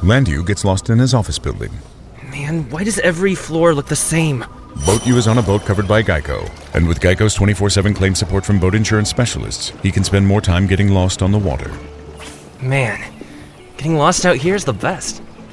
Landu gets lost in his office building. Man, why does every floor look the same? BoatU is on a boat covered by Geico, and with Geico's 24/7 claim support from boat insurance specialists, he can spend more time getting lost on the water. Man, getting lost out here is the best.